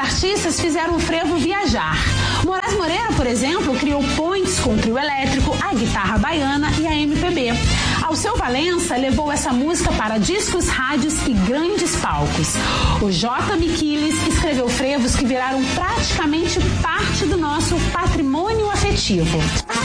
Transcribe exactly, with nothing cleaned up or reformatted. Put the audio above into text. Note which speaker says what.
Speaker 1: artistas fizeram o frevo viajar. Moraes Moreira, por exemplo, criou pontes com o trio elétrico, a guitarra baiana e a M P B. Alceu Valença levou essa música para discos, rádios e grandes palcos. O J. Miquiles escreveu frevos que viraram praticamente parte do nosso patrimônio afetivo.